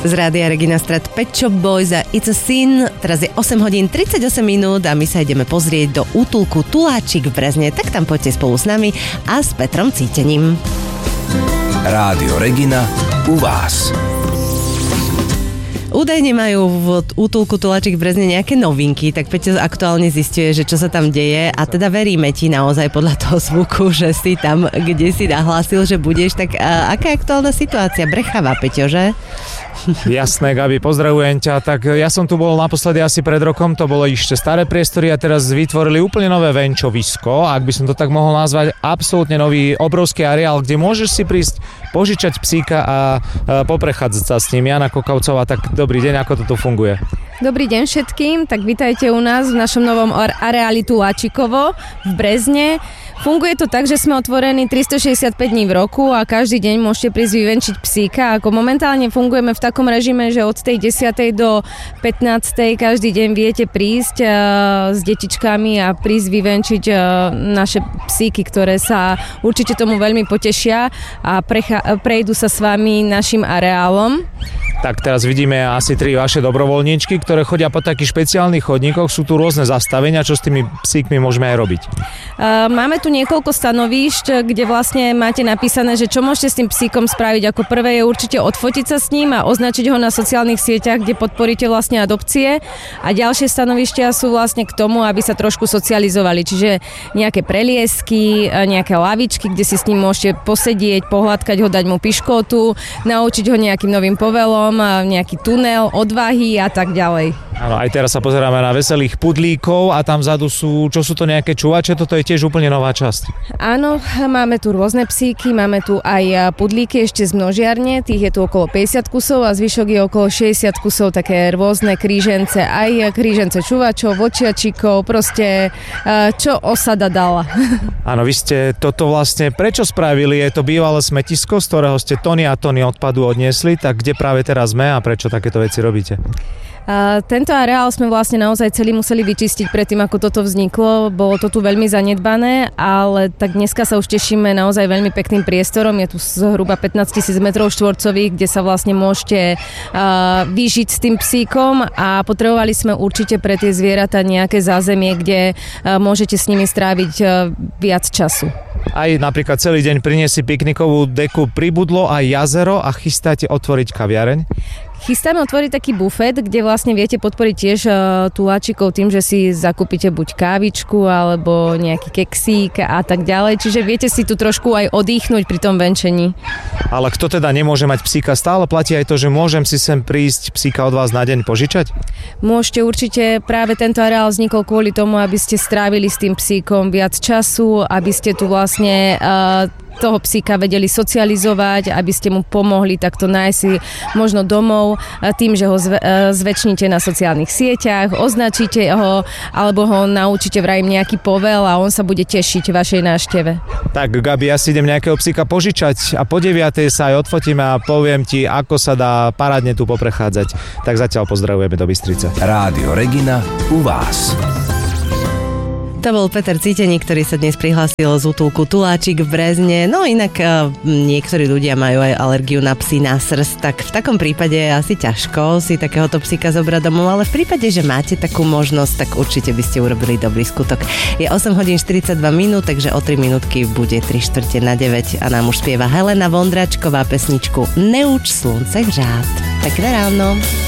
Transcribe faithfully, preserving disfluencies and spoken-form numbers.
Z rádia Regina Strat Pet Shop Boys a It's a Sin. Teraz je osem hodín tridsaťosem minút a my sa ideme pozrieť do útulku Tuláčik v Brezne. Tak tam poďte spolu s nami a s Petrom Cítením. Rádio Regina u vás. Údajne majú v útulku Tuláčik v Brezne nejaké novinky, tak Peťo aktuálne zisťuje, že čo sa tam deje a teda veríme ti naozaj podľa toho zvuku, že si tam, kde si nahlásil, že budeš, tak a, aká je aktuálna situácia? Brechavá, Peťo, že? Jasné, Gabi, pozdravujem ťa. Tak ja som tu bol naposledy asi pred rokom, to bolo ešte staré priestory a teraz vytvorili úplne nové venčovisko, ak by som to tak mohol nazvať, absolútne nový obrovský areál, kde môžeš si prísť požičať psíka a poprechádzať sa s ním. Jana Kokavcová, tak dobrý deň, ako to tu funguje? Dobrý deň všetkým, tak vitajte u nás v našom novom areáli Tuláčikovo v Brezne. Funguje to tak, že sme otvorení tristošesťdesiatpäť dní v roku a každý deň môžete prísť vyvenčiť psíka. Ako momentálne fungujeme v takom režime, že od tej desiatej do pätnástej každý deň viete prísť uh, s detičkami a prísť vyvenčiť uh, naše psíky, ktoré sa určite tomu veľmi potešia a precha- prejdú sa s vami našim areálom. Tak teraz vidíme asi tri vaše dobrovoľníčky, ktoré chodia po takých špeciálnych chodníkoch. Sú tu rôzne zastavenia, čo s tými psíkmi môžeme aj robiť. Uh, máme tu niekoľko stanovíšť, kde vlastne máte napísané, že čo môžete s tým psíkom spraviť. Ako prvé je určite odfotiť sa s ním a označiť ho na sociálnych sieťach, kde podporíte vlastne adopcie. A ďalšie stanovištia sú vlastne k tomu, aby sa trošku socializovali. Čiže nejaké preliesky, nejaké lavičky, kde si s ním môžete posedieť, pohľadkať ho, dať mu piškotu, naučiť ho nejakým novým povelom, nejaký tunel, odvahy a tak ďalej. Áno, aj teraz sa pozeráme na veselých pudlíkov a tam vzadu sú, čo sú to nejaké čuvače, toto je tiež úplne nová časť. Áno, máme tu rôzne psíky, máme tu aj pudlíky ešte z množiarne, tých je tu okolo päťdesiat kusov a zvyšok je okolo šesťdesiat kusov, také rôzne krížence, aj krížence čuvačov, vočiačikov, proste čo osada dala. Áno, vy ste toto vlastne prečo spravili? Je to bývalé smetisko, z ktorého ste tony a tony odpadu odniesli, tak kde práve teraz sme a prečo takéto veci robíte? Uh, tento areál sme vlastne naozaj celý museli vyčistiť predtým, ako toto vzniklo. Bolo to tu veľmi zanedbané, ale tak dneska sa už tešíme naozaj veľmi pekným priestorom. Je tu zhruba pätnásťtisíc metrov štvorcových, kde sa vlastne môžete uh, vyžiť s tým psíkom a potrebovali sme určite pre tie zvieratá nejaké zázemie, kde uh, môžete s nimi stráviť uh, viac času. Aj napríklad celý deň priniesli piknikovú deku, pribudlo aj jazero a chystáte otvoriť kaviareň? Chystáme otvoriť taký bufet, kde vlastne viete podporiť tiež uh, tuláčikov tým, že si zakúpite buď kávičku alebo nejaký keksík a tak ďalej. Čiže viete si tu trošku aj odýchnuť pri tom venčení. Ale kto teda nemôže mať psíka, stále platí aj to, že môžem si sem prísť psíka od vás na deň požičať? Môžete určite, práve tento areál vznikol kvôli tomu, aby ste strávili s tým psíkom viac času, aby ste tu vlastne uh, toho psíka vedeli socializovať, aby ste mu pomohli takto nájsť si možno domov tým, že ho zve, zväčšníte na sociálnych sieťach, označíte ho alebo ho naučíte vrajím nejaký povel a on sa bude tešiť vašej návšteve. Tak Gabi, ja si idem nejakého psíka požičať a po deviatej sa aj odfotíme a poviem ti, ako sa dá parádne tu poprechádzať. Tak zatiaľ pozdravujeme do Bystrice. Rádio Regina u vás. To bol Peter Cíteník, ktorý sa dnes prihlásil z útulku Tuláčik v Brezne. No inak uh, niektorí ľudia majú aj alergiu na psy, na srst, tak v takom prípade je asi ťažko si takéhoto psíka zobrať domov, ale v prípade, že máte takú možnosť, tak určite by ste urobili dobrý skutok. Je osem hodín štyridsaťdva minút, takže o tri minútky bude tri štvrte na deväť a nám už spieva Helena Vondračková pesničku Neuč slunce hřát. Pekné ráno.